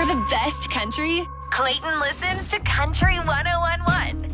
For the best country, Clayton listens to Country 101.1.